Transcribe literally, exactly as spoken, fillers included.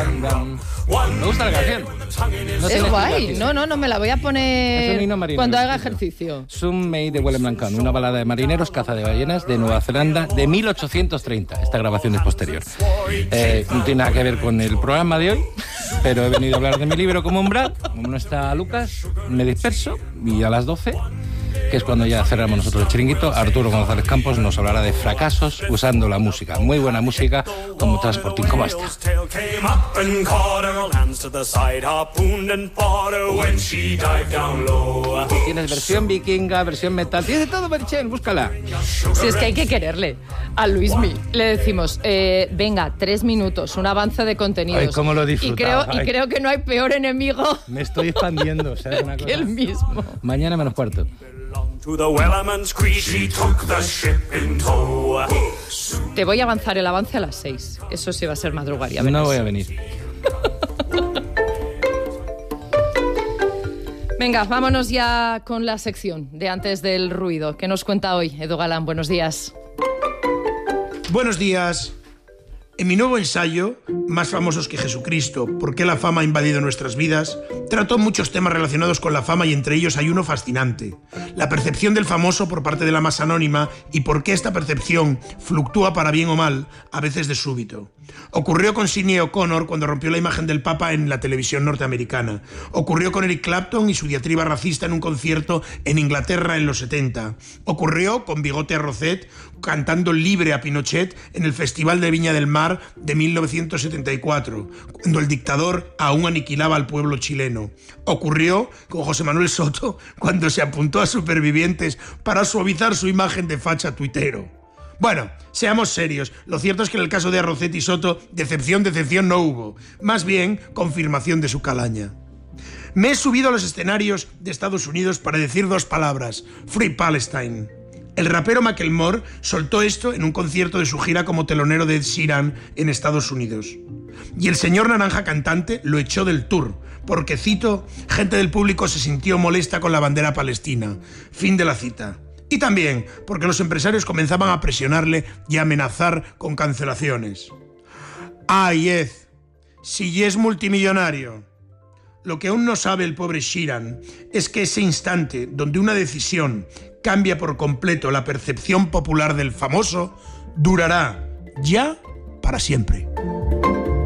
Me gusta la canción. No es guay. No, no, no me la voy a poner cuando haga ejercicio. Some May de Willem Lancan, una balada de marineros, caza de ballenas de Nueva Zelanda de mil ochocientos treinta. Esta grabación es posterior. Eh, no tiene nada que ver con el programa de hoy, pero he venido a hablar de mi libro como umbral. Como no está Lucas, me disperso y a las doce, que es cuando ya cerramos nosotros el chiringuito, Arturo González Campos nos hablará de fracasos usando la música. Muy buena música, como Transporting, como esta. Tienes versión vikinga, versión metal, tienes de todo, Meritxell, búscala. Si es que hay que quererle a Luismi. Le decimos, eh, venga, tres minutos, un avance de contenidos. Ay, cómo lo he disfrutado. Y creo, y creo que no hay peor enemigo. Me estoy expandiendo, ¿sabes una cosa? Que el mismo. Mañana menos cuarto. Te voy a avanzar el avance a las seis. Eso sí va a ser madrugar, ya verás. No voy a venir. Venga, vámonos ya con la sección de Antes del Ruido. ¿Qué nos cuenta hoy Edu Galán? Buenos días. Buenos días. En mi nuevo ensayo, Más famosos que Jesucristo, ¿por qué la fama ha invadido nuestras vidas?, trato muchos temas relacionados con la fama y entre ellos hay uno fascinante: la percepción del famoso por parte de la masa anónima y por qué esta percepción fluctúa para bien o mal, a veces de súbito. Ocurrió con Sidney O'Connor cuando rompió la imagen del Papa en la televisión norteamericana. Ocurrió con Eric Clapton y su diatriba racista en un concierto en Inglaterra en los setenta. Ocurrió con Bigote Arrocet cantando Libre a Pinochet en el Festival de Viña del Mar de mil novecientos setenta y cuatro, cuando el dictador aún aniquilaba al pueblo chileno. Ocurrió con José Manuel Soto cuando se apuntó a Supervivientes para suavizar su imagen de facha tuitero. Bueno, seamos serios. Lo cierto es que en el caso de Arrocet y Soto, decepción, decepción no hubo. Más bien, confirmación de su calaña. Me he subido a los escenarios de Estados Unidos para decir dos palabras: Free Palestine. El rapero Macklemore soltó esto en un concierto de su gira como telonero de Ed Sheeran en Estados Unidos. Y el señor Naranja Cantante lo echó del tour, porque, cito, gente del público se sintió molesta con la bandera palestina. Fin de la cita. Y también porque los empresarios comenzaban a presionarle y a amenazar con cancelaciones. Ay, Ed, si ya es multimillonario. Lo que aún no sabe el pobre Sheeran es que ese instante donde una decisión cambia por completo la percepción popular del famoso durará ya para siempre.